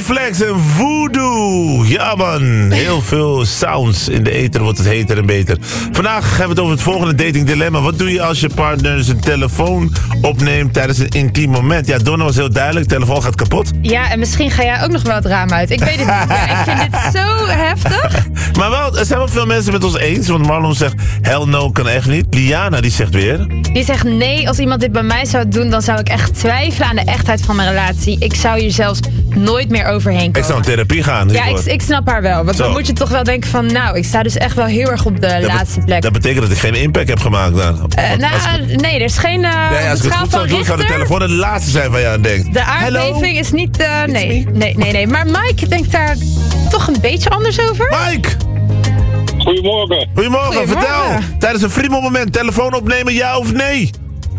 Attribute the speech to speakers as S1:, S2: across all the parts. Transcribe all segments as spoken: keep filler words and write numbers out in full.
S1: Flex en Voodoo. Ja man, heel veel sounds in de ether wordt het heter en beter. Vandaag hebben we het over het volgende dating dilemma. Wat doe je als je partner zijn telefoon opneemt tijdens een intiem moment? Ja, Donna was heel duidelijk, de telefoon gaat kapot.
S2: Ja, en misschien ga jij ook nog wel het raam uit. Ik weet het niet. Ja, ik vind dit zo heftig.
S1: Maar wel, er zijn wel veel mensen met ons eens. Want Marlon zegt, hell no, kan echt niet. Liana, die zegt weer...
S2: Die zegt nee, als iemand dit bij mij zou doen, dan zou ik echt twijfelen aan de echtheid van mijn relatie. Ik zou hier zelfs nooit meer overheen komen.
S1: Ik zou in therapie gaan.
S2: Ja, ik, ik snap haar wel. Want
S1: Zo.
S2: dan moet je toch wel denken van, nou, ik sta dus echt wel heel erg op de
S1: dat
S2: laatste
S1: be-
S2: plek.
S1: Dat betekent dat ik geen impact heb gemaakt dan.
S2: Uh, nou, ik... nee, er is geen uh,
S1: nee, als ik het goed zou doen, zou de telefoon het laatste zijn waar je aan denkt.
S2: De aardbeving
S1: Hello?
S2: is niet... Uh, nee, nee, nee, nee. Maar Mike denkt daar toch een beetje anders over?
S1: Mike!
S3: Goedemorgen.
S1: Goedemorgen,
S2: Goedemorgen.
S1: vertel. Tijdens een friemel moment, telefoon opnemen, ja of nee?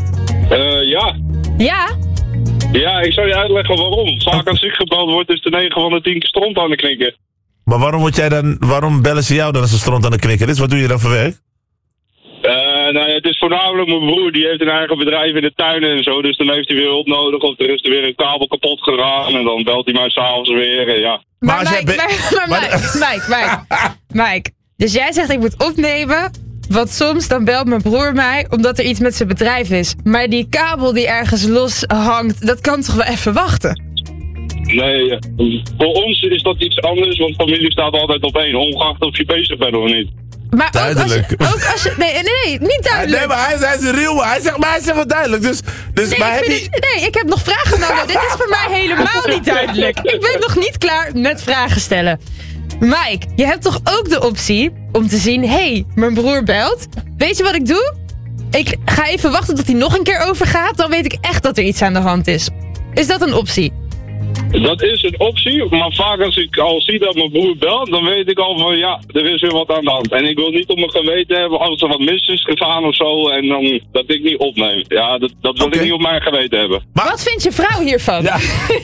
S3: Uh, ja.
S2: Ja?
S3: Ja, ik zal je uitleggen waarom. Vaak als ik gebeld word, is de negen van de tien stront aan de knikken.
S1: Maar waarom, word jij dan, waarom bellen ze jou dan als een stront aan de knikker is? Wat doe je dan voor werk?
S3: Uh, nou ja, het is voornamelijk mijn broer, die heeft een eigen bedrijf in de tuin en zo. Dus dan heeft hij weer hulp nodig of er is er weer een kabel kapot gegaan. En dan belt hij mij s'avonds weer, en ja.
S2: Maar,
S1: Maar als
S2: Mike,
S1: jij be-
S2: maar, maar Mike, Mike, Mike, Mike. Dus jij zegt ik moet opnemen, want soms dan belt mijn broer mij omdat er iets met zijn bedrijf is. Maar die kabel die ergens los hangt, dat kan toch wel even wachten?
S3: Nee, voor ons is dat iets anders, want familie staat altijd op één, ongeacht of je bezig bent of niet.
S2: Maar ook als, je,
S1: Duidelijk.
S2: ook als je... Nee, nee, nee, niet duidelijk.
S1: Nee, maar hij, hij is real. Hij zegt, maar hij zegt wel duidelijk. Dus, dus
S2: Nee,
S1: maar
S2: ik
S1: heb
S2: vind
S1: je...
S2: het, nee, ik heb nog vragen nodig. Dit is voor mij helemaal niet duidelijk. Ik ben nog niet klaar met vragen stellen. Mike, je hebt toch ook de optie om te zien... Hé, hey, mijn broer belt. Weet je wat ik doe? Ik ga even wachten tot hij nog een keer overgaat. Dan weet ik echt dat er iets aan de hand is. Is dat een optie?
S3: Dat is een optie, maar vaak als ik al zie dat mijn broer belt, dan weet ik al van ja, er is weer wat aan de hand. En ik wil niet op mijn geweten hebben als er wat mis is gegaan of zo en dan dat ik niet opneem. Ja, dat, dat wil
S1: Oké.
S3: ik niet op mijn geweten hebben.
S1: Maar-
S2: Wat vindt je vrouw hiervan?
S1: Ja.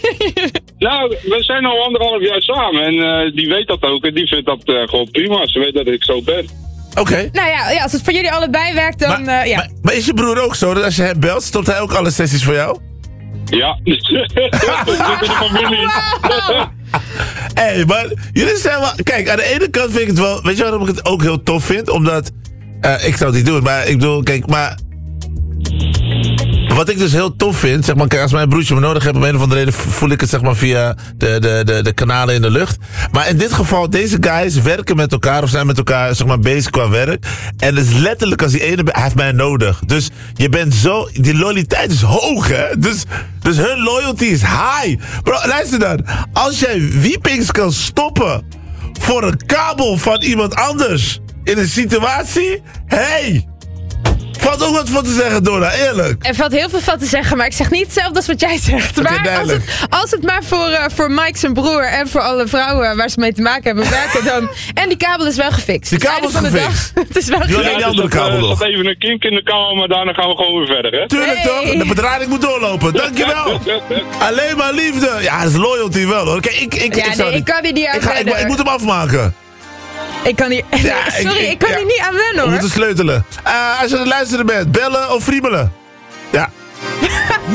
S3: Nou, we zijn al anderhalf jaar samen en uh, die weet dat ook en die vindt dat uh, gewoon prima. Ze weet dat ik zo ben.
S1: Oké.
S2: Nou ja, ja, als het voor jullie allebei werkt, dan...
S1: Maar,
S2: uh, ja.
S1: maar, maar is je broer ook zo dat als je hem belt, stopt hij ook alle sessies voor jou?
S3: Ja, we zitten in de familie.
S1: Hé, hey, maar jullie zijn wel... Kijk, aan de ene kant vind ik het wel... Weet je waarom ik het ook heel tof vind? Omdat... Uh, ik zou het niet doen, maar ik bedoel... Kijk, maar... Wat ik dus heel tof vind, zeg maar, kijk, als mijn broertje me nodig heeft, om een of andere reden voel ik het zeg maar via de, de, de, de kanalen in de lucht. Maar in dit geval, deze guys werken met elkaar of zijn met elkaar zeg maar bezig qua werk. En het is letterlijk als die ene, hij heeft mij nodig. Dus je bent zo, die loyaliteit is hoog, hè. Dus, dus hun loyalty is high. Bro, luister dan. Als jij wiepings kan stoppen voor een kabel van iemand anders in een situatie, hey. Valt ook wat van te zeggen, Donna, eerlijk.
S2: Er valt heel veel van te zeggen, maar ik zeg niet hetzelfde als wat jij zegt.
S1: Oké,
S2: Maar als
S1: duidelijk.
S2: het, als het maar voor, uh, voor Mike zijn broer en voor alle vrouwen waar ze mee te maken hebben werken, dan... En die kabel is wel gefixt.
S1: Die
S2: Dus
S1: kabel is
S2: einde van de
S1: gefixt.
S2: dag, het is wel
S1: Die
S2: gefixt.
S1: alleen die
S3: Ja,
S1: andere
S3: dus dat,
S1: kabel
S3: uh,
S1: nog.
S3: staat even een kink in de kamer, maar daarna gaan we gewoon weer verder, hè?
S1: Tuurlijk
S2: Hey.
S1: toch? De bedrading moet doorlopen. Dankjewel. Alleen maar liefde. Ja, dat is loyalty wel hoor. Kijk, ik, ik,
S2: Ja,
S1: ik, zou
S2: nee, ik kan hier niet aan
S1: ik, ga, ik,
S2: wennen.
S1: ik moet hem afmaken.
S2: Ik kan hier...
S1: Ja,
S2: sorry,
S1: ik-
S2: ik,
S1: ik-
S2: kan
S1: ja.
S2: hier niet aan wennen
S1: We
S2: hoor.
S1: moeten sleutelen. Uh, als je aan het luisteren bent, bellen of friemelen. Ja.